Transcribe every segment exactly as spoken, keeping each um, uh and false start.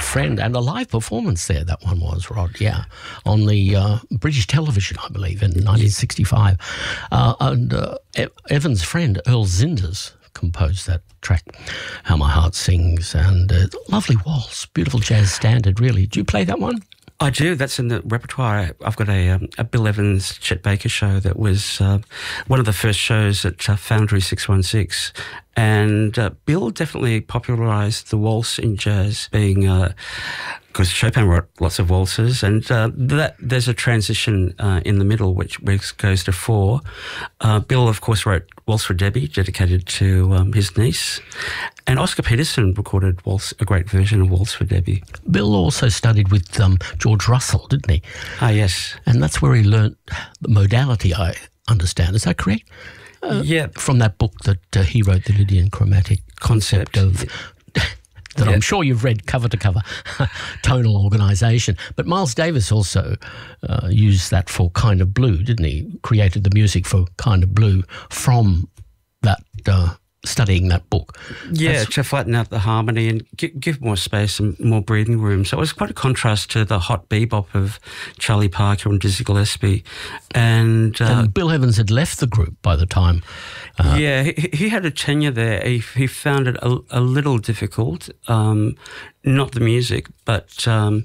friend, and a live performance there, that one was, Rod, yeah, on the uh, British television, I believe, in nineteen sixty-five. Uh, and uh, Evan's friend, Earl Zinders, composed that track, How My Heart Sings, and uh, lovely waltz, beautiful jazz standard, really. Do you play that one? I do. That's in the repertoire. I've got a, um, a Bill Evans, Chet Baker show that was uh, one of the first shows at uh, Foundry six one six. And uh, Bill definitely popularised the waltz in jazz, being because uh, Chopin wrote lots of waltzes, and uh, that there's a transition uh, in the middle which, which goes to four. Uh, Bill, of course, wrote Waltz for Debbie, dedicated to um, his niece, and Oscar Peterson recorded waltz, a great version of Waltz for Debbie. Bill also studied with um, George Russell, didn't he? Ah, yes. And that's where he learnt the modality, I understand. Is that correct? Uh, yeah. From that book that uh, he wrote, The Lydian Chromatic Concept, Concept of... Yeah. that yeah. I'm sure you've read cover to cover, tonal organisation. But Miles Davis also uh, used that for Kind of Blue, didn't he? Created the music for Kind of Blue from that... Uh, studying that book. Yeah, That's, to flatten out the harmony and give, give more space and more breathing room. So it was quite a contrast to the hot bebop of Charlie Parker and Dizzy Gillespie. And, uh, and Bill Evans had left the group by the time. Uh, yeah, he, he had a tenure there. He, he found it a, a little difficult, um, not the music, but... Um,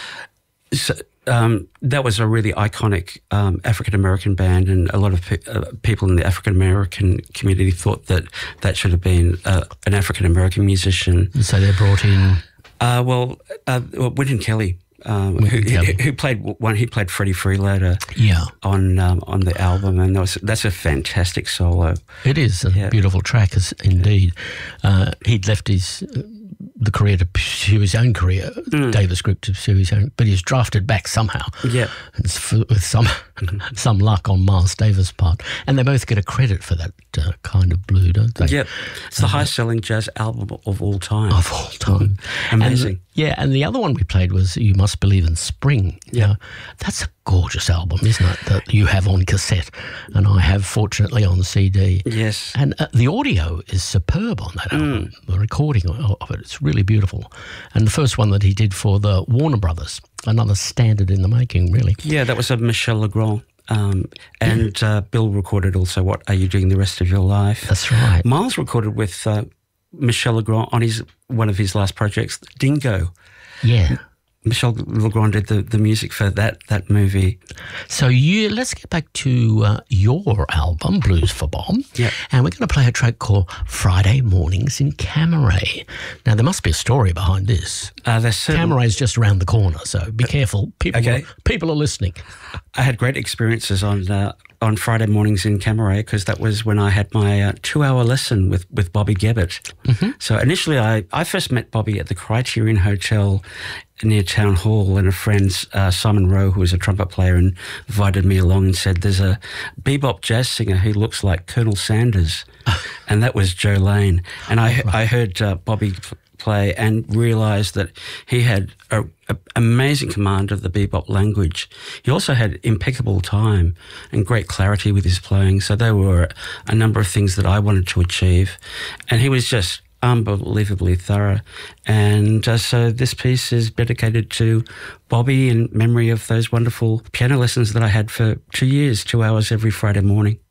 so, Um, that was a really iconic um, African-American band, and a lot of pe- uh, people in the African-American community thought that that should have been uh, an African-American musician. So they brought in... Uh, well, uh, well, Wynton Kelly, um, who, Kelly. who played one. He played Freddie Freeloader yeah. on um, on the album, and that was, that's a fantastic solo. It is a yeah. beautiful track, indeed. Uh, he'd left his... Uh, the career to pursue his own career, mm. Davis Group to pursue his own, but he's drafted back somehow. Yeah, with some some luck on Miles Davis' part, and they both get a credit for that uh, Kind of Blue, don't they? Yeah, it's the uh, highest-selling jazz album of all time. Of all time, amazing. And, yeah, and the other one we played was "You Must Believe in Spring." Yeah, uh, that's a gorgeous album, isn't it? That you have on cassette, and I have fortunately on C D. Yes, and uh, the audio is superb on that album. Mm. The recording of it, it's really beautiful. And the first one that he did for the Warner Brothers, another standard in the making, really. Yeah, that was a Michel Legrand. Um, and uh, Bill recorded also What Are You Doing the Rest of Your Life? That's right. Miles recorded with uh, Michel Legrand on his one of his last projects, Dingo. Yeah. Michel Legrand did the, the music for that that movie. So you let's get back to uh, your album, Blues for Bob. Yeah. And we're going to play a track called Friday Mornings in Camaret. Now, there must be a story behind this. Uh, Camaret is just around the corner, so be careful. People, okay. are, people are listening. I had great experiences on uh, on Friday mornings in Camaret because that was when I had my uh, two-hour lesson with, with Bobby Gebbert. Mm-hmm. So initially I, I first met Bobby at the Criterion Hotel near Town Hall, and a friend, uh, Simon Rowe, who was a trumpet player, invited me along and said, there's a bebop jazz singer who looks like Colonel Sanders, and that was Joe Lane. And I, right. I heard uh, Bobby play and realised that he had an amazing command of the bebop language. He also had impeccable time and great clarity with his playing, so there were a number of things that I wanted to achieve, and he was just unbelievably thorough. And uh, so this piece is dedicated to Bobby in memory of those wonderful piano lessons that I had for two years, two hours every Friday morning.